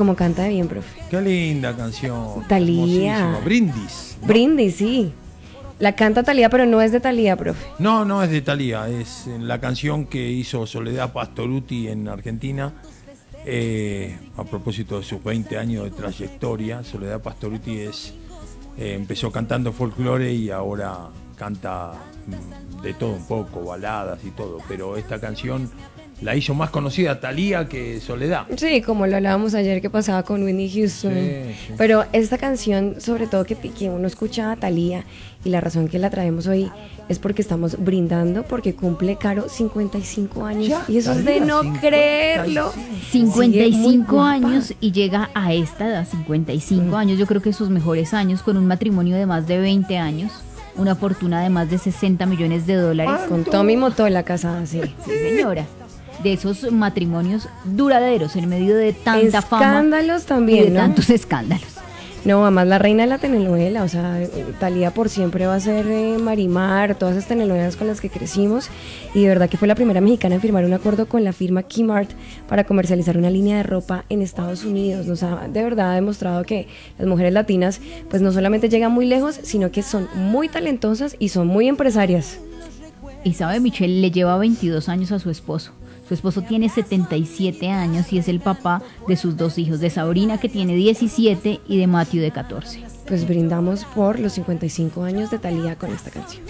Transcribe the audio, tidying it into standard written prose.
como canta de bien, profe. Qué linda canción. Thalía. Hermosísimo. Brindis, ¿no? Brindis, sí. La canta Thalía, pero no es de Thalía, profe. No, no es de Thalía, es la canción que hizo Soledad Pastorutti en Argentina, a propósito de sus 20 años de trayectoria. Soledad Pastorutti empezó cantando folclore y ahora canta de todo un poco, baladas y todo, pero esta canción la hizo más conocida Thalía que Soledad. Sí, como lo hablábamos ayer que pasaba con Whitney Houston. Sí. Pero esta canción, sobre todo que uno escucha a Thalía, y la razón que la traemos hoy es porque estamos brindando porque cumple Caro 55 años. Ya, y eso es de Thalía, no 55. creerlo. 55 años y llega a esta edad, 55 años, yo creo que sus mejores años, con un matrimonio de más de 20 años, una fortuna de más de 60 millones de dólares. Con Tommy Motola casada, sí. Sí, señora. De esos matrimonios duraderos en medio de tanta fama. Escándalos Y también, de ¿no? tantos escándalos. No, además la reina de la telenovela, o sea, Thalía por siempre va a ser Marimar, todas esas telenovelas con las que crecimos, y de verdad que fue la primera mexicana en firmar un acuerdo con la firma Kmart para comercializar una línea de ropa en Estados Unidos. O sea, de verdad ha demostrado que las mujeres latinas pues no solamente llegan muy lejos, sino que son muy talentosas y son muy empresarias. Y sabe, Michelle le lleva 22 años a su esposo. Su esposo tiene 77 años y es el papá de sus 2 hijos, de Sabrina, que tiene 17, y de Matthew, de 14. Pues brindamos por los 55 años de Thalía con esta canción.